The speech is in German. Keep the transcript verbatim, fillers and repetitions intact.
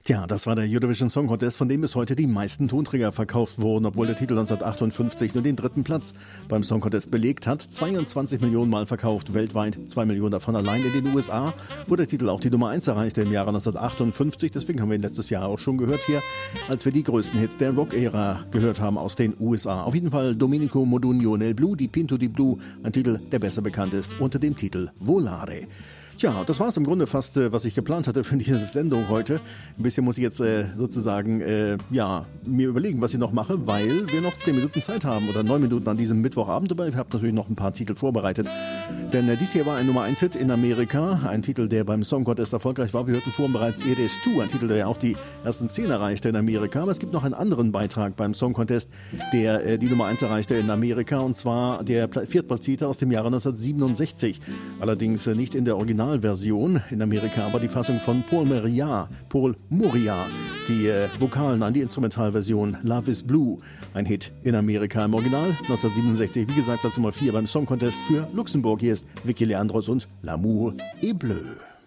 Tja, das war der Eurovision Song Contest, von dem bis heute die meisten Tonträger verkauft wurden, obwohl der Titel neunzehnhundertachtundfünfzig nur den dritten Platz beim Song Contest belegt hat. zweiundzwanzig Millionen Mal verkauft weltweit, zwei Millionen davon allein in den U S A, wo der Titel auch die Nummer eins erreichte im Jahre neunzehnhundertachtundfünfzig. Deswegen haben wir ihn letztes Jahr auch schon gehört hier, als wir die größten Hits der Rock-Ära gehört haben aus den U S A. Auf jeden Fall Domenico Modugno nel Blu, di Pinto di Blu, ein Titel, der besser bekannt ist unter dem Titel Volare. Tja, das war es im Grunde fast, was ich geplant hatte für diese Sendung heute. Ein bisschen muss ich jetzt äh, sozusagen äh, ja, mir überlegen, was ich noch mache, weil wir noch zehn Minuten Zeit haben oder neun Minuten an diesem Mittwochabend. Aber ich habe natürlich noch ein paar Titel vorbereitet. Denn äh, dies hier war ein Nummer eins Hit in Amerika, ein Titel, der beim Song Contest erfolgreich war. Wir hörten vorhin bereits Eres Tu, ein Titel, der ja auch die ersten zehn erreichte in Amerika. Aber es gibt noch einen anderen Beitrag beim Song Contest, der äh, die Nummer eins erreichte in Amerika, und zwar der Viertplatzierte aus dem Jahre neunzehnhundertsiebenundsechzig. Allerdings äh, nicht in der Original Version in Amerika, aber die Fassung von Paul Moria, Paul Moria, die äh, Vokalen an die Instrumentalversion Love is Blue, ein Hit in Amerika im Original neunzehnhundertsiebenundsechzig, wie gesagt, Platz Nummer vier beim Song Contest für Luxemburg. Hier ist Vicky Leandros und L'amour est bleu.